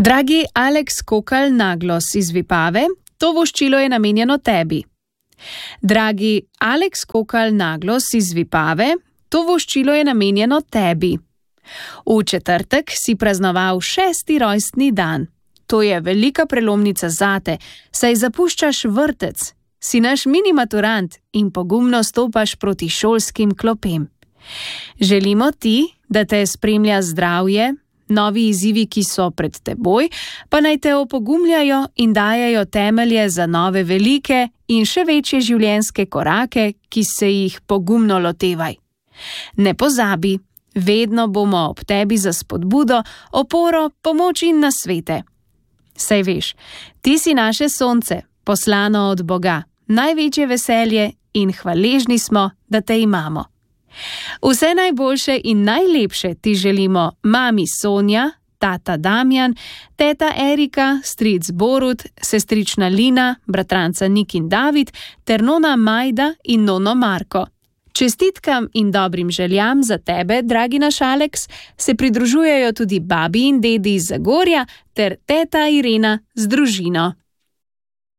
Dragi Aleks Kokal Naglos iz Vipave, to voščilo je namenjeno tebi. Dragi Aleks Kokal Naglos iz Vipave, to voščilo je namenjeno tebi. V četrtek si praznoval 6. rojstni dan. To je velika prelomnica zate, saj zapuščaš vrtec, si naš mini maturant in pogumno stopaš proti šolskim klopem. Želimo ti, da te spremlja zdravje, novi izzivi, ki so pred teboj, pa naj te opogumljajo in dajajo temelje za nove velike in še večje življenjske korake, ki se jih pogumno lotevaj. Ne pozabi, vedno bomo ob tebi za spodbudo, oporo, pomoč in nasvete. Saj veš, ti si naše sonce, poslano od Boga, največje veselje in hvaležni smo, da te imamo. Vse najboljše in najlepše ti želimo mami Sonja, tata Damjan, teta Erika, stric Borut, sestrična Lina, bratranca Nik in David ter nona Majda in nono Marko. Čestitkam in dobrim željam za tebe, dragi naš Aleks, se pridružujejo tudi babi in dedi iz Zagorja ter teta Irena z družino.